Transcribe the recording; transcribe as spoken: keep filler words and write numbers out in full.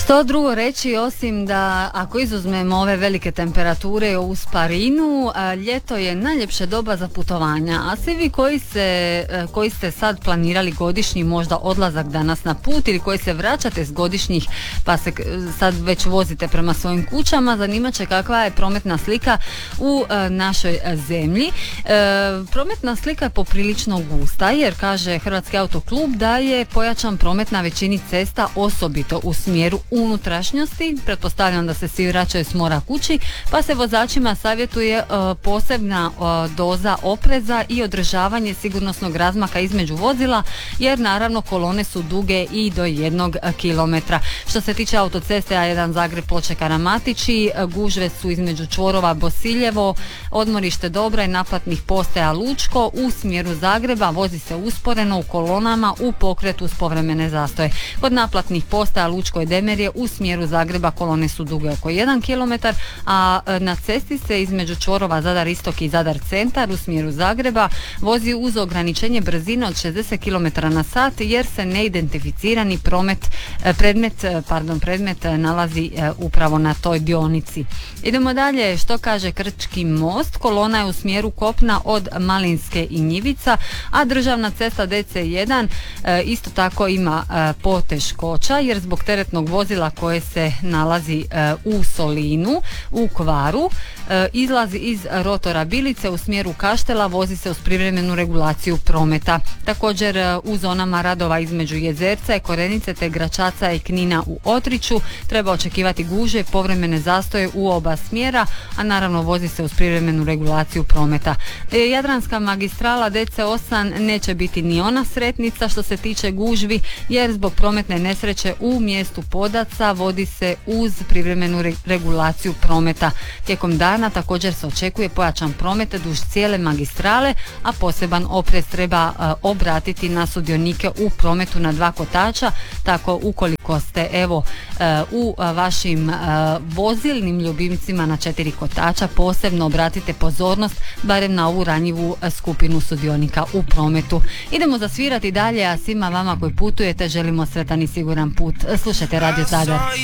Što drugo reći osim da ako izuzmemo ove velike temperature u Sparinu, ljeto je najljepše doba za putovanja, a svi vi koji, se, koji ste sad planirali godišnji možda odlazak danas na put ili koji se vraćate s godišnjih pa se sad već vozite prema svojim kućama, zanimat će kakva je prometna slika u našoj zemlji. Prometna slika je poprilično gusta jer kaže Hrvatski autoklub da je pojačan promet na većini cesta, osobito u smjeru unutrašnjosti. Pretpostavljam da se svi vraćaju s mora kući, pa se vozačima savjetuje uh, posebna uh, doza opreza i održavanje sigurnosnog razmaka između vozila, jer naravno kolone su duge i do jednog kilometra. Što se tiče autoceste A jedan Zagreb Ploče Karamatići, gužve su između čvorova Bosiljevo, odmorište Dobra i naplatnih postaja Lučko. U smjeru Zagreba vozi se usporeno u kolonama u pokretu s povremene zastoje. Kod naplatnih postaja Lučko i Demerje u smjeru Zagreba kolone su duge oko jedan kilometar, a na cesti se između čvorova Zadar Istok i Zadar Centar u smjeru Zagreba vozi uz ograničenje brzine od šezdeset kilometara na sat jer se neidentificirani promet, predmet, pardon, predmet nalazi upravo na toj dionici. Idemo dalje, što kaže Krčki most. Kolona je u smjeru kopna od Malinske i Njivica, a državna cesta D C jedan isto tako ima poteškoća jer zbog teretnog vozila koje se nalazi u Solinu, u Kvaru, izlazi iz rotora Bilice u smjeru Kaštela, vozi se uz privremenu regulaciju prometa. Također u zonama radova između Jezerca i Korenice te Gračaca i Knina u Otriću treba očekivati gužve, povremene zastoje u oba smjera, a naravno vozi se uz privremenu regulaciju prometa. Jadranska magistrala D C osam neće biti ni ona sretnica što se tiče gužvi jer zbog prometne nesreće u mjestu Podaca vodi se uz privremenu re- regulaciju prometa. Tijekom dana također se očekuje pojačan promet duž cijele magistrale, a poseban oprez treba uh, obratiti na sudionike u prometu na dva kotača, tako ukoliko ste evo uh, u uh, vašim uh, vozilnim ljubimcima na četiri kotača, posebno obratite pozornost barem na ovu ranjivu uh, skupinu sudionika u prometu. Idemo zasvirati dalje, a svima vama koji putujete želimo sretan i siguran put. Slušajte Radio Zadar.